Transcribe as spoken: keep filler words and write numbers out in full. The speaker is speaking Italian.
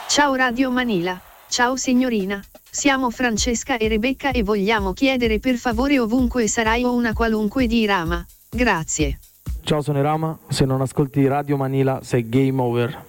Ciao Radio Manila. Ciao signorina. Siamo Francesca e Rebecca e vogliamo chiedere per favore ovunque sarai o una qualunque di Rama. Grazie. Ciao, sono Rama. Se non ascolti Radio Manila sei game over.